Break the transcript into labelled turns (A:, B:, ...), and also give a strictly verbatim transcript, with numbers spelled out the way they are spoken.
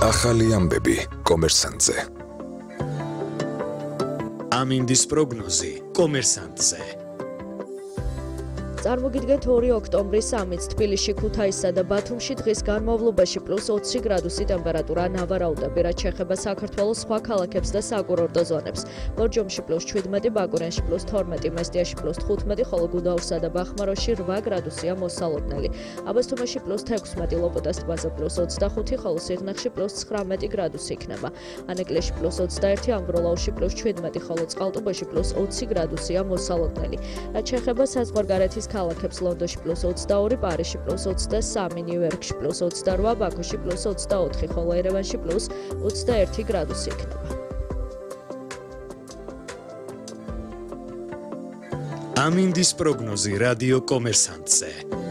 A: ახალი ამბები კომერსანტზე.
B: ამინდის პროგნოზი კომერსანტზე.
C: წარმოგიდგენთ ორი ოქტომბრის სამიც თბილისში, ქუთაისსა და ბათუმში დღის განმავლობაში პლუს ოცი გრადუსი ტემპერატურა ნავარაუდები, რაც შეეხება საქართველოს სხვა ქალაქებს და საკურორტო ზონებს. ლორჯომში პლუს შვიდმეტი, ბაკურიანში პლუს თორმეტი, მესტიაში პლუს თხუთმეტი, ხოლო გუდაურსა და ბახმაროში რვა გრადუსია მოსალოდნელი. აბასთუმანში პლუს თექვსმეტი, ლოპოტას ტბაზე პლუს ოცდახუთი, ხოლო სიღნაღში პლუს ცხრამეტი გრადუსი იქნება. ანეკლეში პლუს ოცდაერთი, ამბროლაუში პლუს შვიდმეტი, ხოლო წყალტუბოში პლუს ოცი გრადუსია მოსალოდნელი. რაც შეეხება საზღვარგარეთის ქალაქებს, ლონდონში პლუს ოცდაორი, პარიზში პლუს ოცდასამი, ნიუ-იორკში პლუს ოცდარვა, ბაქოში პლუს ოცდაოთხი, ხოლო ერევანში პლუს ოცდაერთი გრადუსი იქნება.
B: ამინდის პროგნოზი რადიო კომერსანტზე.